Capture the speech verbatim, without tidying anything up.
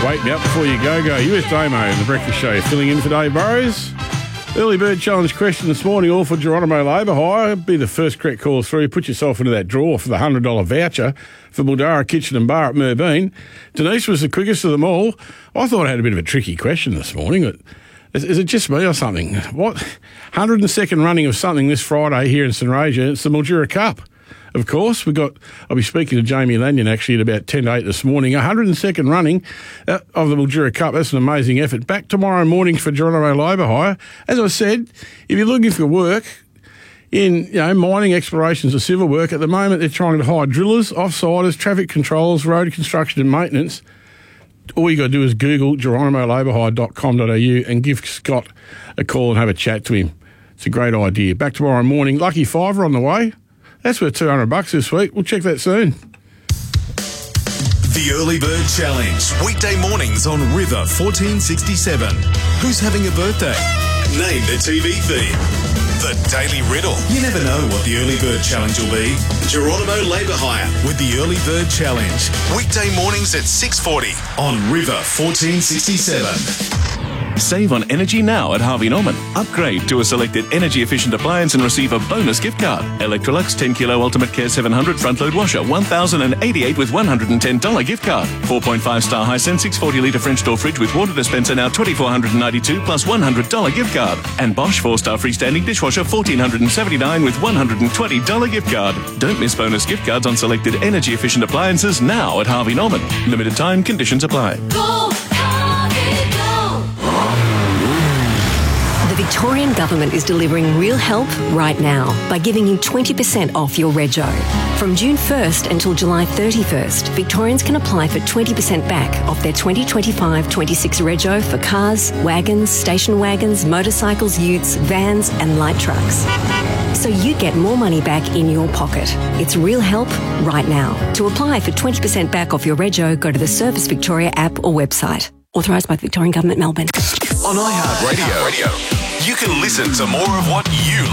wake me up before you go, go. U S Damo and the Breakfast Show filling in for Dave Burrows. Early bird challenge question this morning, all for Geronimo Labour Hire. Be the first correct call through. Put yourself into that draw for the one hundred dollars voucher for Buldara Kitchen and Bar at Merbein. Denise was the quickest of them all. I thought I had a bit of a tricky question this morning, but is, is it just me or something? What? one hundred second running of something this Friday here in St Rasia. It's the Mildura Cup. Of course, we got. I'll be speaking to Jamie Lanyon actually at about ten to eight this morning. one hundred second running uh, of the Mildura Cup. That's an amazing effort. Back tomorrow morning for Geronimo Labour Hire. As I said, if you're looking for work in, you know, mining, explorations or civil work, at the moment they're trying to hire drillers, offsiders, traffic controllers, road construction and maintenance. All you got to do is Google geronimo labour hire dot com dot a u and give Scott a call and have a chat to him. It's a great idea. Back tomorrow morning. Lucky Fiver on the way. That's worth two hundred bucks this week. We'll check that soon. The Early Bird Challenge. Weekday mornings on River fourteen sixty-seven. Who's having a birthday? Name the T V theme. The Daily Riddle. You never know what the Early Bird Challenge will be. Geronimo Labour Hire with the Early Bird Challenge. Weekday mornings at six forty on River fourteen sixty-seven. Save on energy now at Harvey Norman. Upgrade to a selected energy-efficient appliance and receive a bonus gift card. Electrolux ten kilo Ultimate Care seven hundred front-load washer, one thousand eighty-eight with one hundred ten dollars gift card. four point five star Hisense six hundred forty litre French door fridge with water dispenser now two thousand four hundred ninety-two plus one hundred dollars gift card. And Bosch four star freestanding dishwasher one thousand four hundred seventy-nine with one hundred twenty dollars gift card. Don't miss bonus gift cards on selected energy-efficient appliances now at Harvey Norman. Limited time, conditions apply. Go, Harvey, go! The Victorian Government is delivering real help right now by giving you twenty percent off your rego. From June first until July thirty-first, Victorians can apply for twenty percent back off their twenty twenty-five twenty-six rego for cars, wagons, station wagons, motorcycles, utes, vans and light trucks. So you get more money back in your pocket. It's real help right now. To apply for twenty percent back off your rego, go to the Service Victoria app or website. Authorised by the Victorian Government, Melbourne. On iHeartRadio, you can listen to more of what you